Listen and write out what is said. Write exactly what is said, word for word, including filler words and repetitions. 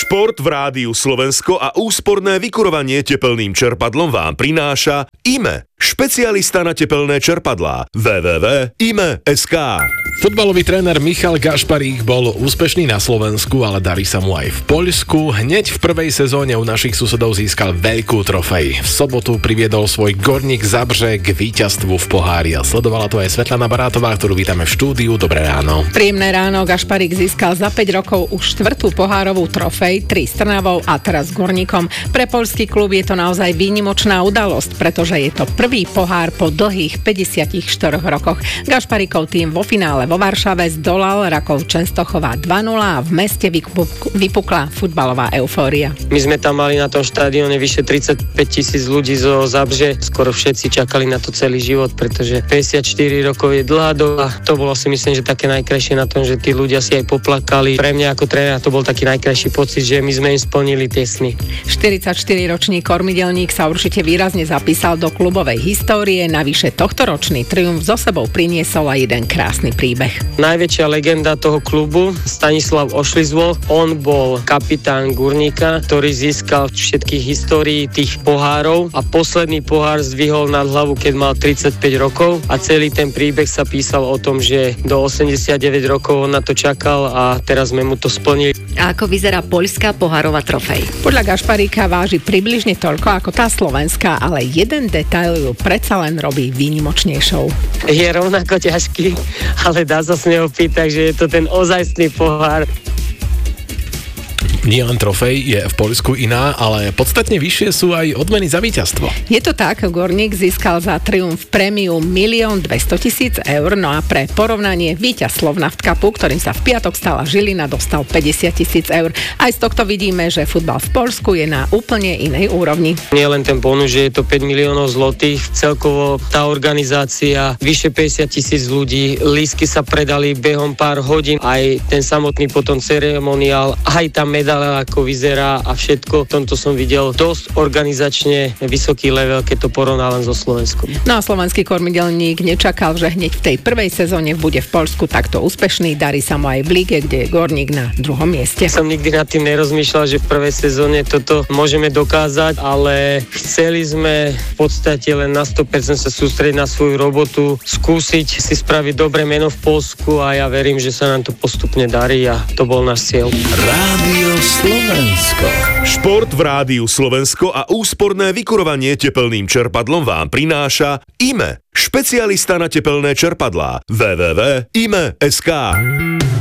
Šport v Rádiu Slovensko a úsporné vykurovanie tepelným čerpadlom vám prináša í em é, špecialista na tepelné čerpadlá. w w w bodka i m e bodka es ká. Futbalový tréner Michal Gašparík bol úspešný na Slovensku, ale darí sa mu aj v Poľsku. Hneď v prvej sezóne u našich susedov získal veľkú trofej. V sobotu priviedol svoj Gorník Zabrze k víťazstvu v pohári a sledovala to aj Svetlana Barátová, ktorú vítame v štúdiu. Dobré ráno. Príjemné ráno. Gašparík získal za päť rokov už štvrtú pohárovú trofej, tri s Trnavou a teraz s Gorníkom. Pre poľský klub je to naozaj výnimočná udalosť, pretože je to prvý pohár po dlhých päťdesiatštyroch rokoch. Gašparíkov tým vo finále vo Varšave zdolal Rakov Čenstochova dva nula a v meste vypukla futbalová eufória. My sme tam mali na tom štadióne vyše tridsaťpäť tisíc ľudí zo Zabrze. Skoro všetci čakali na to celý život, pretože päťdesiatštyri rokov je dlhá doba. To bolo si myslím, že také najkrajšie na tom, že tí ľudia si aj poplakali. Pre mňa ako trénera to bol taký najkrajší pocit, že my sme im splnili tie sny. štyridsaťštyriročný kormidelník sa určite výrazne zapísal do klubovej histórie, navyše tohtoročný triumf so sebou priniesol aj jeden krásny príbeh. Najväčšia legenda toho klubu, Stanislav Ošlizvol, on bol kapitán Gurníka, ktorý získal všetkých histórií tých pohárov a posledný pohár zdvihol nad hlavu, keď mal tridsaťpäť rokov a celý ten príbeh sa písal o tom, že do osemdesiatdeväť rokov on na to čakal a teraz sme mu to splnili. A ako vyzerá poľská pohárová trofej? Podľa Gašparíka váži približne toľko ako tá slovenská, ale jeden detail ju predsa len robí výnimočnejšou. Je rovnako ťažký, ale dá sa s neho piť, takže je to ten ozajstný pohár. Nie len trofej je v Poľsku iná, ale podstatne vyššie sú aj odmeny za víťazstvo. Je to tak, Gorník získal za triumf prémium milión dvestotisíc eur, no a pre porovnanie víťaz Slovnaft Cupu, ktorým sa v piatok stala Žilina, dostal päťdesiat tisíc eur. Aj z tohto vidíme, že futbal v Poľsku je na úplne inej úrovni. Nie len ten bonus, že je to päť miliónov zlotých, celkovo tá organizácia, vyše päťdesiat tisíc ľudí, lístky sa predali behom pár hodín, aj ten samotný potom ceremoniál, aj tá medaľa, ako vyzerá a všetko. V tomto som videl dosť organizačne vysoký level, keď to porovná len so Slovenskom. No a slovenský kormidelník nečakal, že hneď v tej prvej sezóne bude v Poľsku takto úspešný. Darí sa mu aj v líge, kde je Gorník na druhom mieste. Som nikdy nad tým nerozmýšľal, že v prvej sezóne toto môžeme dokázať, ale chceli sme v podstate len na sto percent sa sústrediť na svoju robotu, skúsiť si spraviť dobré meno v Poľsku a ja verím, že sa nám to postupne darí a to bol náš cieľ. Rádio Slovensko. Šport v Rádiu Slovensko a úsporné vykurovanie tepelným čerpadlom vám prináša í em é, špecialista na tepelné čerpadlá. w w w bodka i m e bodka es ká.